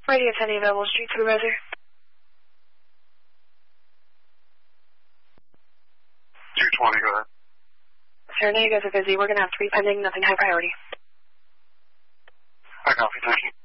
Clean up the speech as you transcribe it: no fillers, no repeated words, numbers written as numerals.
Radio 10 available, street supervisor. $220, go ahead. Sir, no, you guys are busy. We're going to have 3 pending, nothing high priority. I copy, thank you.